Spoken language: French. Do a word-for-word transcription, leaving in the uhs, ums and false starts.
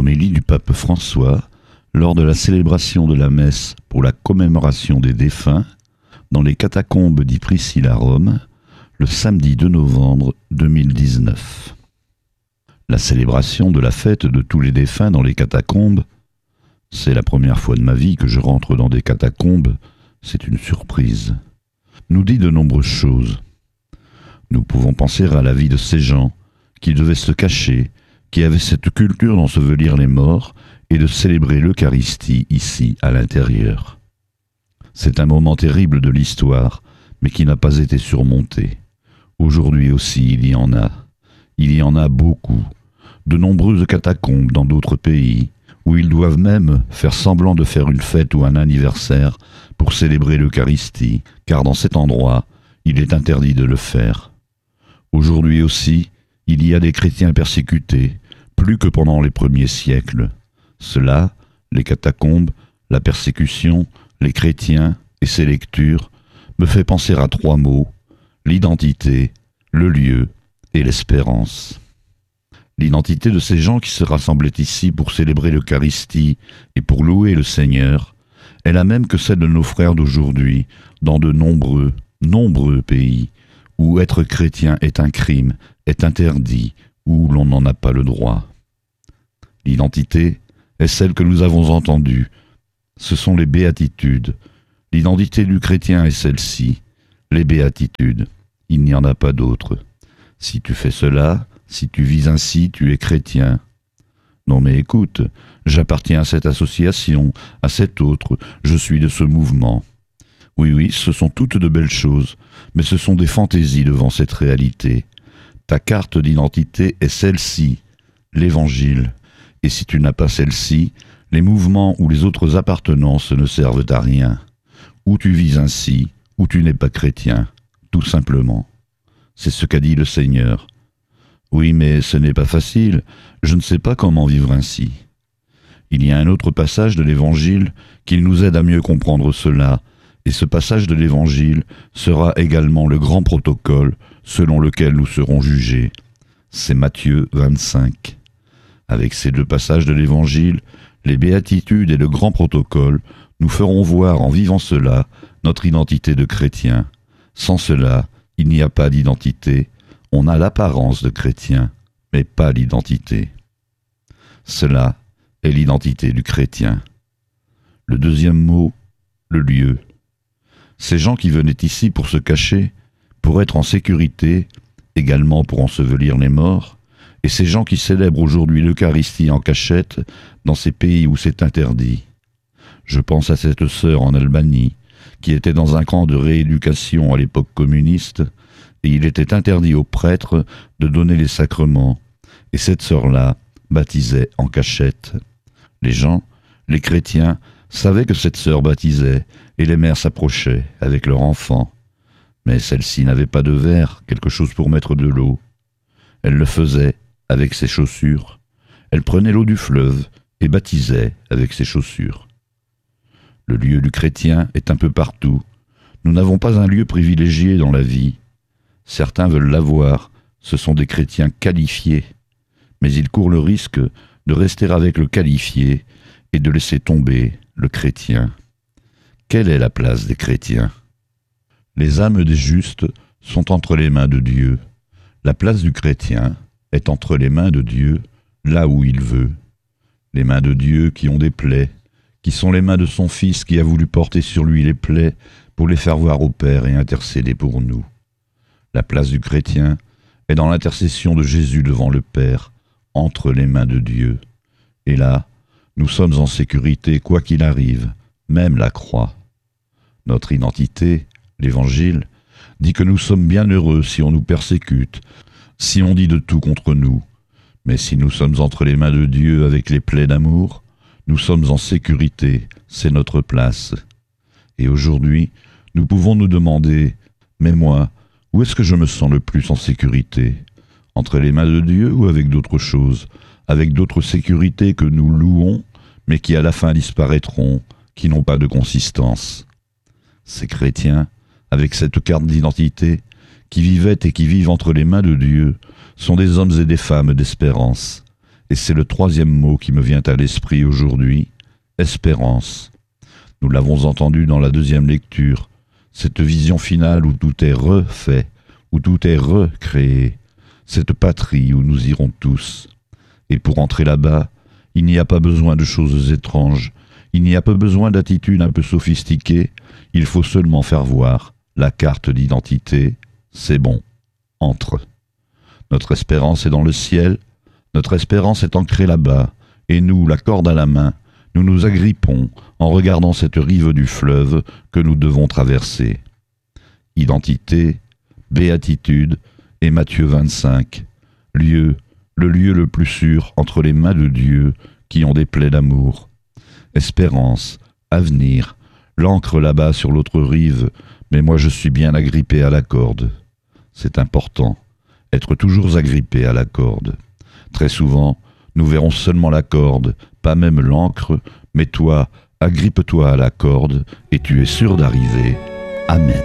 Homélie du pape François lors de la célébration de la messe pour la commémoration des défunts dans les catacombes d'Yprisile à Rome, le samedi deux novembre deux mille dix-neuf. La célébration de la fête de tous les défunts dans les catacombes, c'est la première fois de ma vie que je rentre dans des catacombes, c'est une surprise, nous dit de nombreuses choses. Nous pouvons penser à la vie de ces gens qui devaient se cacher, qui avaient cette culture d'ensevelir les morts et de célébrer l'Eucharistie ici, à l'intérieur. C'est un moment terrible de l'histoire, mais qui n'a pas été surmonté. Aujourd'hui aussi, il y en a. Il y en a beaucoup. De nombreuses catacombes dans d'autres pays, où ils doivent même faire semblant de faire une fête ou un anniversaire pour célébrer l'Eucharistie, car dans cet endroit, il est interdit de le faire. Aujourd'hui aussi, il y a des chrétiens persécutés, plus que pendant les premiers siècles. Cela, les catacombes, la persécution, les chrétiens et ces lectures, me fait penser à trois mots, l'identité, le lieu et l'espérance. L'identité de ces gens qui se rassemblaient ici pour célébrer l'Eucharistie et pour louer le Seigneur est la même que celle de nos frères d'aujourd'hui dans de nombreux, nombreux pays où être chrétien est un crime, est interdit, où l'on n'en a pas le droit. L'identité est celle que nous avons entendue. Ce sont les béatitudes. L'identité du chrétien est celle-ci, les béatitudes. Il n'y en a pas d'autre. Si tu fais cela, si tu vis ainsi, tu es chrétien. Non mais écoute, j'appartiens à cette association, à cette autre, je suis de ce mouvement. Oui, oui, ce sont toutes de belles choses, mais ce sont des fantaisies devant cette réalité. Ta carte d'identité est celle-ci, l'Évangile. Et si tu n'as pas celle-ci, les mouvements ou les autres appartenances ne servent à rien. Ou tu vis ainsi, ou tu n'es pas chrétien, tout simplement. C'est ce qu'a dit le Seigneur. Oui, mais ce n'est pas facile, je ne sais pas comment vivre ainsi. Il y a un autre passage de l'Évangile qui nous aide à mieux comprendre cela, et ce passage de l'Évangile sera également le grand protocole selon lequel nous serons jugés. C'est Matthieu vingt-cinq. Avec ces deux passages de l'Évangile, les béatitudes et le grand protocole, nous ferons voir en vivant cela notre identité de chrétien. Sans cela, il n'y a pas d'identité. On a l'apparence de chrétien, mais pas l'identité. Cela est l'identité du chrétien. Le deuxième mot, le lieu. Ces gens qui venaient ici pour se cacher, pour être en sécurité, également pour ensevelir les morts, et ces gens qui célèbrent aujourd'hui l'Eucharistie en cachette dans ces pays où c'est interdit. Je pense à cette sœur en Albanie, qui était dans un camp de rééducation à l'époque communiste, et il était interdit aux prêtres de donner les sacrements, et cette sœur-là baptisait en cachette. Les gens, les chrétiens, savaient que cette sœur baptisait, et les mères s'approchaient avec leur enfant. Mais celle-ci n'avait pas de verre, quelque chose pour mettre de l'eau. Elle le faisait avec ses chaussures. Elle prenait l'eau du fleuve et baptisait avec ses chaussures. Le lieu du chrétien est un peu partout. Nous n'avons pas un lieu privilégié dans la vie. Certains veulent l'avoir, ce sont des chrétiens qualifiés, mais ils courent le risque de rester avec le qualifié et de laisser tomber le chrétien. Quelle est la place des chrétiens ? Les âmes des justes sont entre les mains de Dieu. La place du chrétien est entre les mains de Dieu, là où il veut. Les mains de Dieu qui ont des plaies, qui sont les mains de son Fils qui a voulu porter sur lui les plaies pour les faire voir au Père et intercéder pour nous. La place du chrétien est dans l'intercession de Jésus devant le Père, entre les mains de Dieu. Et là, nous sommes en sécurité quoi qu'il arrive, même la croix. Notre identité, l'Évangile, dit que nous sommes bien heureux si on nous persécute, si on dit de tout contre nous. Mais si nous sommes entre les mains de Dieu avec les plaies d'amour, nous sommes en sécurité, c'est notre place. Et aujourd'hui, nous pouvons nous demander, mais moi, où est-ce que je me sens le plus en sécurité ? Entre les mains de Dieu ou avec d'autres choses, avec d'autres sécurités que nous louons, mais qui à la fin disparaîtront, qui n'ont pas de consistance. Ces chrétiens, avec cette carte d'identité, qui vivaient et qui vivent entre les mains de Dieu, sont des hommes et des femmes d'espérance. Et c'est le troisième mot qui me vient à l'esprit aujourd'hui, espérance. Nous l'avons entendu dans la deuxième lecture, cette vision finale où tout est refait, où tout est recréé, cette patrie où nous irons tous. Et pour entrer là-bas, il n'y a pas besoin de choses étranges, il n'y a pas besoin d'attitudes un peu sophistiquées, il faut seulement faire voir la carte d'identité, c'est bon, entre. Notre espérance est dans le ciel, notre espérance est ancrée là-bas, et nous, la corde à la main, nous nous agrippons en regardant cette rive du fleuve que nous devons traverser. Identité, béatitude et Matthieu vingt-cinq, lieu, le lieu le plus sûr entre les mains de Dieu qui ont des plaies d'amour. Espérance, avenir, l'ancre là-bas sur l'autre rive, mais moi je suis bien agrippé à la corde. C'est important, être toujours agrippé à la corde. Très souvent, nous verrons seulement la corde, pas même l'ancre, mais toi, agrippe-toi à la corde et tu es sûr d'arriver. Amen.